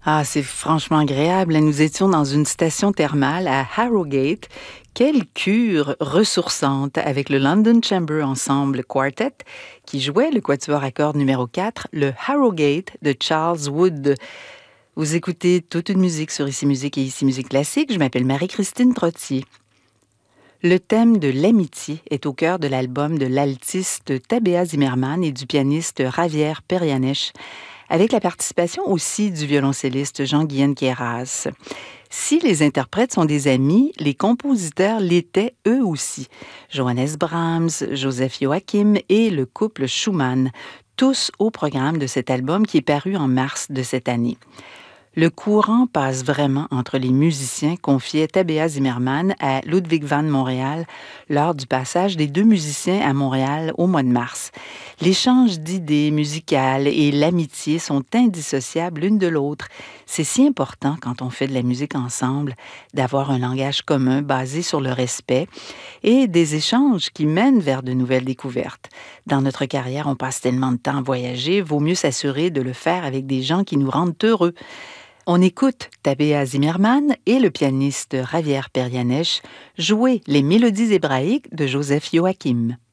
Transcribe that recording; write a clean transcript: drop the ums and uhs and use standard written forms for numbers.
Ah, c'est franchement agréable. Nous étions dans une station thermale à Harrogate. Quelle cure ressourçante avec le London Chamber Ensemble Quartet qui jouait le quatuor à cordes numéro 4, le Harrogate de Charles Wood. Vous écoutez toute une musique sur Ici Musique et Ici Musique Classique. Je m'appelle Marie-Christine Trottier. Le thème de l'amitié est au cœur de l'album de l'altiste Tabea Zimmermann et du pianiste Javier Perianesh, avec la participation aussi du violoncelliste Jean-Guyen Queyras. Si les interprètes sont des amis, les compositeurs l'étaient eux aussi. Johannes Brahms, Joseph Joachim et le couple Schumann, tous au programme de cet album qui est paru en mars de cette année. Le courant passe vraiment entre les musiciens, confiait Tabea Zimmermann à Ludwig van Montréal lors du passage des deux musiciens à Montréal au mois de mars. L'échange d'idées musicales et l'amitié sont indissociables l'une de l'autre. C'est si important quand on fait de la musique ensemble d'avoir un langage commun basé sur le respect et des échanges qui mènent vers de nouvelles découvertes. Dans notre carrière, on passe tellement de temps à voyager, vaut mieux s'assurer de le faire avec des gens qui nous rendent heureux. On écoute Tabea Zimmermann et le pianiste Javier Perianesh jouer les mélodies hébraïques de Joseph Joachim.